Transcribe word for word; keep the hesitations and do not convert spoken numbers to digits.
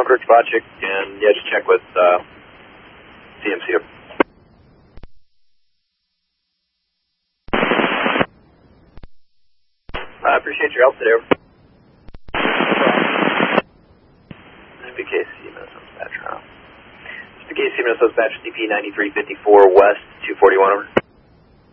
Kirk Spacek, and yeah, just check with uh, C M C. I appreciate your help today. S B K C, Minnesota Dispatch. S B K C, Minnesota Dispatch, C P ninety-three fifty-four West, two forty-one, over.